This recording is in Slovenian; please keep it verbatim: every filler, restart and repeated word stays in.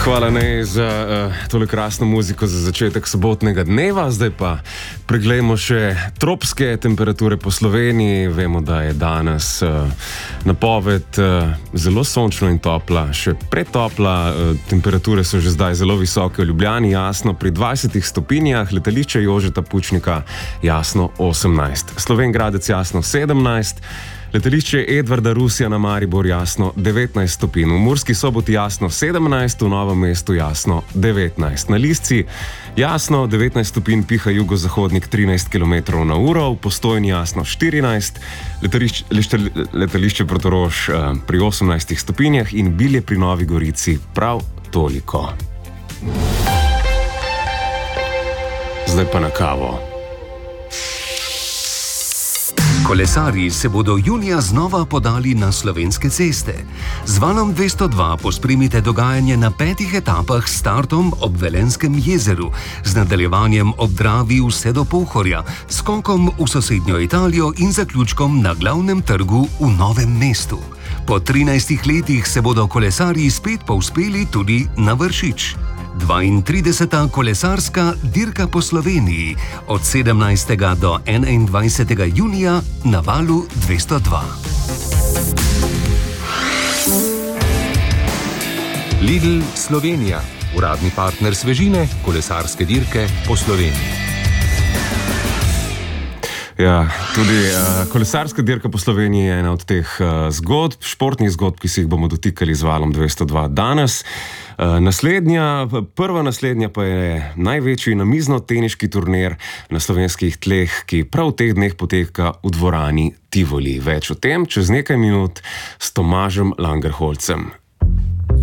Hvala ne za uh, tole krasno muziko za začetek sobotnega dneva. Zdaj pa preglejmo še tropske temperature po Sloveniji. Vemo, da je danes uh, napoved uh, zelo sončno in topla, še pretopla. Uh, temperature so že zdaj zelo visoke v Ljubljani, jasno pri dvajsetih stopinjah, letališče Jožeta Pučnika jasno osemnajst, Slovenj Gradec jasno sedemnajst, letališče Edvarda Rusjana na Maribor jasno devetnajst stopinj, v Murski Soboti jasno sedemnajst, v Novem mestu jasno devetnajst. Na Lisci jasno devetnajst stopinj, piha jugozahodnik trinajst kilometrov na uro, v Postojni jasno štirinajst, letališče, letališče Portorož eh, pri osemnajstih stopinjah in Bilje pri Novi Gorici prav toliko. Zdaj pa na kavo. Kolesarji se bodo junija znova podali na slovenske ceste. Z Valom dvesto dva pospremite dogajanje na petih etapah s startom ob Velenjskem jezeru, z nadaljevanjem ob Dravi vse do Pohorja, skokom v sosednjo Italijo in zaključkom na glavnem trgu v Novem mestu. Po trinajstih letih se bodo kolesarji spet povzpeli tudi na Vršič. dvaintrideseta kolesarska dirka po Sloveniji od sedemnajstega do enaindvajsetega junija na Valu dvesto dva. Lidl Slovenija, uradni partner svežine, kolesarske dirke po Sloveniji. Ja, tudi uh, kolesarska dirka po Sloveniji je ena od teh uh, zgodb, športnih zgodb, ki si jih bomo dotikali z Valom dvesto dva danes. Uh, naslednja, prva naslednja pa je največji namizno-teniški turnir na slovenskih tleh, ki prav v teh dneh poteka v dvorani Tivoli. Več o tem čez nekaj minut s Tomažem Langerholcem.